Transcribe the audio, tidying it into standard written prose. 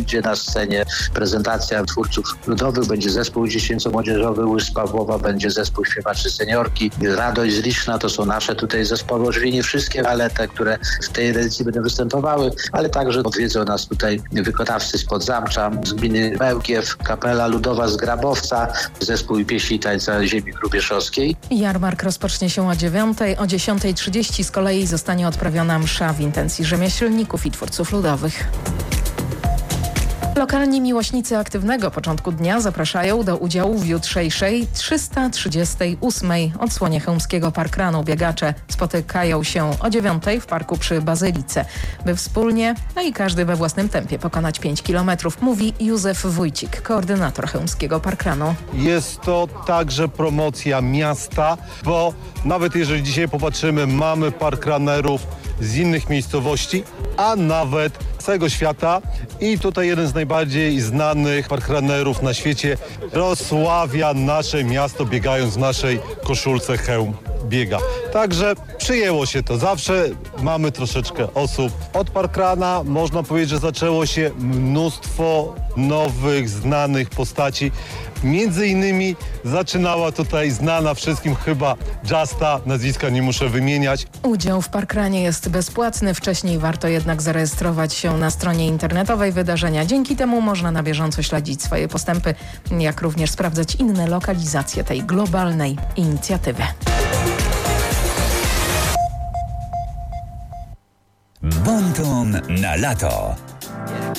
będzie na scenie prezentacja twórców ludowych, będzie zespół dziecięco-młodzieżowy Łys Pawłowa, będzie zespół śpiewaczy seniorki, Radość z Liszna, to są nasze tutaj zespoły, oczywiście nie wszystkie, ale te, które w tej edycji będą występowały, ale także odwiedzą nas tutaj wykonawcy spod Zamcza, z gminy Bełkiew, kapela ludowa z Grabowca, zespół pieśni i tańca ziemi krubieszowskiej. Jarmark rozpocznie się o 9:00, o 10:30 z kolei zostanie odprawiona msza w intencji rzemieślników i twórców ludowych. Lokalni miłośnicy aktywnego początku dnia zapraszają do udziału w jutrzejszej 338. odsłonie chełmskiego parkrunu. Biegacze spotykają się o 9:00 w parku przy Bazylice, by wspólnie, i każdy we własnym tempie pokonać 5 km, mówi Józef Wójcik, koordynator chełmskiego parkrunu. Jest to także promocja miasta, bo nawet jeżeli dzisiaj popatrzymy, mamy parkranerów z innych miejscowości, a nawet z całego świata i tutaj jeden z najbardziej znanych parkranerów na świecie rozsławia nasze miasto, biegając w naszej koszulce Chełm biega. Także przyjęło się to. Zawsze mamy troszeczkę osób. Od parkrana można powiedzieć, że zaczęło się mnóstwo nowych, znanych postaci. Między innymi zaczynała tutaj znana wszystkim chyba Justa, nazwiska nie muszę wymieniać. Udział w parkranie jest bezpłatny, wcześniej warto jednak zarejestrować się na stronie internetowej wydarzenia. Dzięki temu można na bieżąco śledzić swoje postępy, jak również sprawdzać inne lokalizacje tej globalnej inicjatywy. Bon ton na lato.